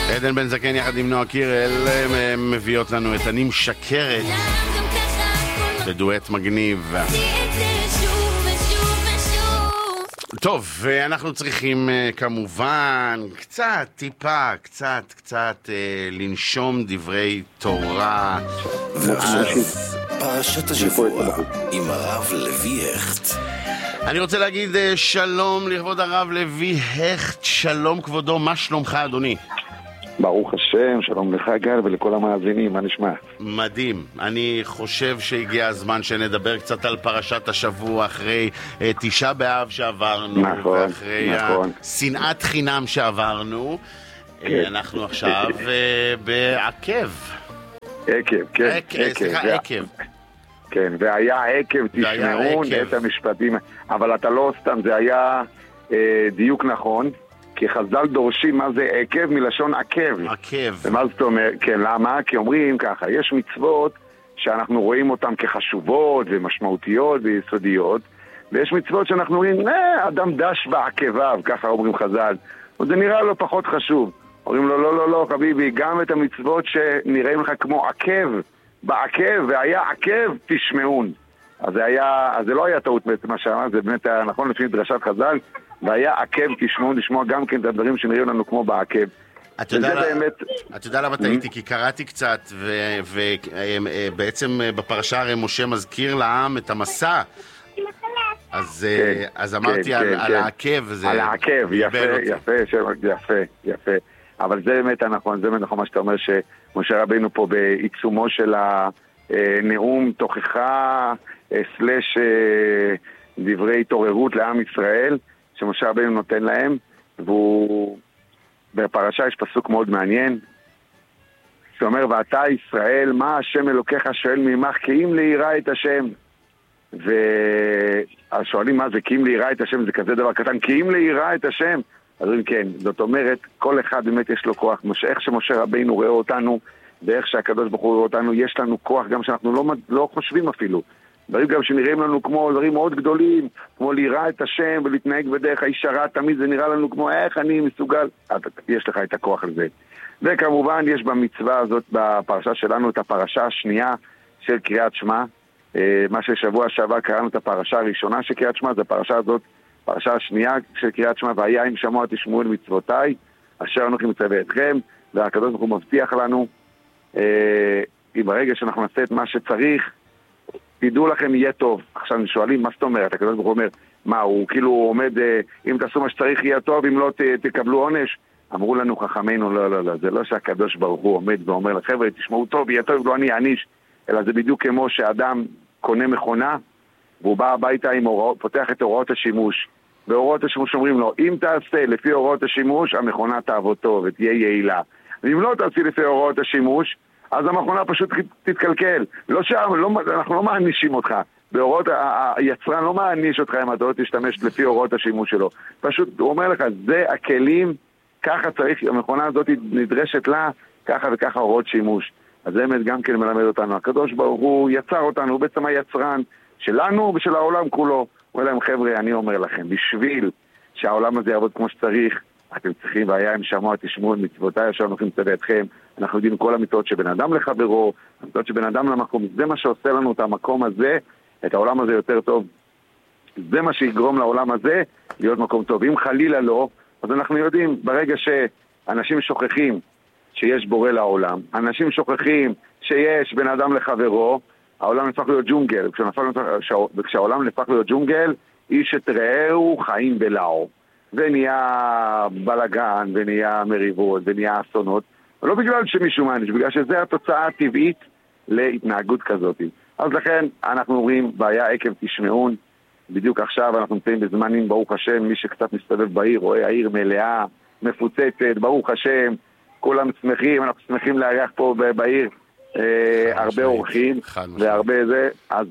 עדן בן זקן יחד עם נועה קירל מביאות לנו את אני משקרת בדואט מגניב. טוב, ואנחנו צריכים כמובן קצת לנשום דברי תורה. ואז פרשת השבוע עם הרב לוי הכט. אני רוצה להגיד שלום לכבוד הרב לוי הכט. שלום כבודו, מה שלומך אדוני? ברוך השם, שלום לך גל ולכל המאזינים, מה נשמע? מדהים, אני חושב שהגיע הזמן שנדבר קצת על פרשת השבוע אחרי תשעה באב שעברנו, נכון, ואחרי נכון. שנאת חינם שעברנו. אנחנו עכשיו בעקב. עקב. כן, והיה עקב, תשמעו את המשפטים, אבל אתה לא סתם, זה היה דיוק נכון, כי חז"ל דורשים מה זה עקב מלשון עקב. ומה זאת אומרת? כן, למה? כי אומרים ככה, יש מצוות שאנחנו רואים אותן כחשובות ומשמעותיות ויסודיות, ויש מצוות שאנחנו אומרים, אדם דש בעקביו, ככה אומרים חז"ל. וזה נראה לו פחות חשוב. אומרים לו, לא, חביבי, גם את המצוות שנראים לך כמו עקב, בעקב, והיה עקב, תשמעון. אז זה לא היה טעות בעצם מה שאמר, זה באמת היה נכון לפי דרשת חז"ל, והיה עקב תשמעון, לשמוע גם כן את הדברים שנראים לנו כמו בעקב. אתה יודע למה טעיתי? כי קראתי קצת, ובעצם בפרשה הרי משה מזכיר לעם את המסע, אז אמרתי על העקב. על העקב, יפה. אבל זה באמת נכון, מה שאתה אומר, שמשה רבינו פה בעיצומו של הנאום תוכחה סלש דברי התעוררות לעם ישראל, שמשה רבינו נותן להם, בפרשה יש פסוק מאוד מעניין, שאומר, ואתה ישראל, מה השם אלוקיך שואל ממך, כי אם ליראה את השם. אז שואלים מה זה, כי אם ליראה את השם, זה כזה דבר קטן, כי אם ליראה את השם. אז כן, זאת אומרת, כל אחד באמת יש לו כוח, איך שמשה רבינו רואה אותנו, ואיך שהקדוש ברוך הוא רואה אותנו, יש לנו כוח גם שאנחנו לא חושבים אפילו. דברים גם שנראים לנו כמו דברים מאוד גדולים, כמו ליראה את השם ולהתנהג בדרך הישרה, תמיד זה נראה לנו כמו איך אני מסוגל, יש לך את הכוח לזה. וכמובן יש במצווה הזאת, בפרשה שלנו, את הפרשה השנייה של קריאת שמע, מה ששבוע שעבר קראנו את הפרשה הראשונה של קריאת שמע, זה הפרשה הזאת, פרשה השנייה של קריאת שמע, והיה אם שמוע תשמעו אל מצוותיי, אשר אנוכי מצווה אתכם, והקדוש ברוך הוא מבטיח לנו, ברגע שאנחנו נעשה את מה שצריך, תדעו לכם יהיה טוב. עכשיו שואלים, מה זאת אומרת? הקדוש ברוך הוא אומר, מה, הוא כאילו עומד, אם תעשו מה שצריך יהיה טוב, אם לא תקבלו עונש? אמרו לנו חכמינו, לא, זה לא שהקדוש ברוך הוא עומד ואומר לחבר'ה, תשמעו טוב, יהיה טוב, לא אני אעניש, אלא זה בדיוק כמו שאדם קונה מכונה, והוא בא הביתה עם הוראות, פותח את הוראות השימוש. בהוראות השימוש אומרים לו, אם תעשה לפי הוראות השימוש, המכונה תעבוד טוב ותהיה יעילה. ואם לא תעשי לפי הוראות השימוש, אז המכונה פשוט תתקלקל. אנחנו לא מענישים אותך. בהוראות, היצרן לא מעניש אותך אם אתה לא תשתמש לפי הוראות השימוש שלו. פשוט הוא אומר לך, זה הכלים, ככה צריך, המכונה הזאת נדרשת לה, ככה וככה הוראות שימוש. אז זה באמת גם כן מלמד אותנו. הקדוש ברוך הוא יצר אותנו, הוא בעצם היצרן שלנו ושל העולם כולו. הוא אומר להם, חבר'ה, אני אומר לכם, בשביל שהעולם הזה יעבוד כמו שצריך, אתם צריכים, והיה אם שמוע תשמעו את מצוותיי אשר אנוכי מצווה אתכם. אנחנו יודעים כל המצוות שבין אדם לחברו, המצוות שבין אדם למקום, זה מה שעושה לנו את המקום הזה, את העולם הזה יותר טוב. זה מה שיגרום לעולם הזה להיות מקום טוב. אם חלילה לא, אז אנחנו יודעים, ברגע שאנשים שוכחים שיש בורא לעולם, אנשים שוכחים שיש בין אדם לחברו, העולם נפך להיות ג'ונגל. וכשהעולם נפך להיות ג'ונגל, איש את רעהו חיים בלעו. ונהיה בלגן, ונהיה מריבות, ונהיה אסונות. לא בגלל שמישהו מעניש, בגלל שזה התוצאה הטבעית להתנהגות כזאת. אז לכן אנחנו אומרים, והיה עקב תשמעון, בדיוק עכשיו אנחנו נמצאים בזמנים, ברוך השם, מי שקצת מסתובב בעיר, רואה העיר מלאה, מפוצצת, ברוך השם, כולם שמחים, אנחנו שמחים לארח פה בעיר, הרבה אורחים, והרבה זה, אז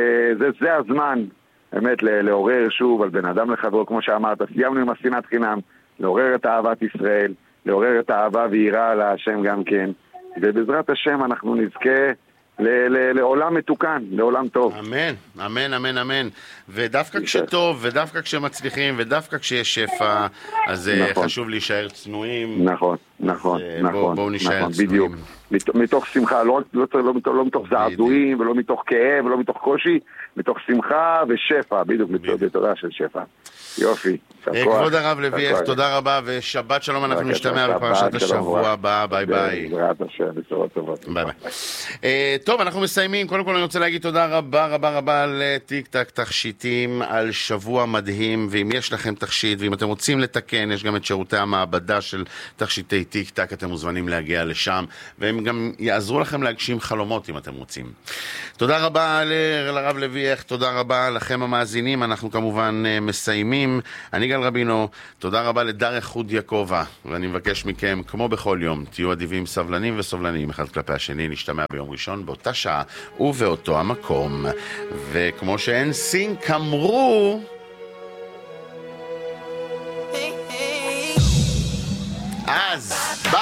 זה הזמן, באמת לעורר שוב על בן אדם לחברו, כמו שאמרת, סיימנו עם השנאת חינם, לעורר את אהבת ישראל, לעורר את האהבה ויראה להשם גם כן, ובעזרת השם אנחנו נזכה לעולם מתוקן, לעולם טוב. אמן, אמן, אמן, אמן. ודווקא כשטוב, ודווקא כשמצליחים, ודווקא כשיש שפע, אז חשוב להישאר צנועים. נכון, נכון, נכון. בואו נשאר צנועים. מתוך שמחה, לא מתוך זעזועים, ולא מתוך כאב, ולא מתוך קושי, מתוך שמחה ושפע, בדיוק בתודה של שפע. יופי. כבוד הרב לויך, תודה רבה, ושבת שלום, אנחנו נשתמע בפרשת השבוע הבא, ביי ביי. בעזרת השם, בשורות טובות. ביי ביי. טוב, אנחנו מסיימים. קודם כל אני רוצה להגיד תודה רבה רבה רבה לטיק טק תכשיטים על שבוע מדהים, ואם יש לכם תכשיט, ואם אתם רוצים לתקן, יש גם את שירותי המעבדה של תכשיטי טיק טק, אתם מוזמנים להגיע לשם, והם גם יעזרו לכם להגשים חלומות אם אתם רוצים. תודה רבה לרב לויך, תודה רבה לכם המאזינים, אנחנו כמובן מסיימים. אני גל רבינו, תודה רבה לדרך חוד יעקובה, ואני מבקש מכם, כמו בכל יום, תהיו אדיבים, סבלנים וסובלניים אחד כלפי השני, נשתמע ביום ראשון באותה שעה ובאותו המקום. וכמו שאין סינק אמרו, אז ביי!